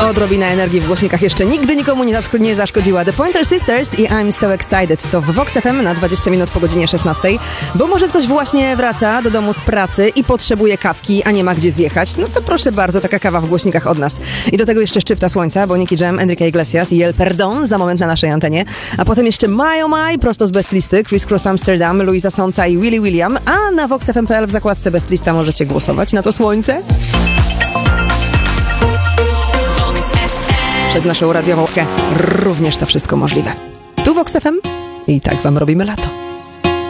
Odrobina energii w głośnikach jeszcze nigdy nikomu nie zaszkodziła. The Pointer Sisters i I'm So Excited to w Vox FM na 20 minut po godzinie 16. Bo może ktoś właśnie wraca do domu z pracy i potrzebuje kawki, a nie ma gdzie zjechać. No to proszę bardzo, taka kawa w głośnikach od nas. I do tego jeszcze Szczypta Słońca, bo Nicky Jam, Enrique Iglesias i El Perdón za moment na naszej antenie. A potem jeszcze My Oh My, prosto z Best Listy, Criss Cross Amsterdam, Luisa Sonca i Willy William. A na voxfm.pl w zakładce Best Lista możecie głosować na to słońce. Przez naszą radiową również to wszystko możliwe. Tu Vox FM i tak wam robimy lato.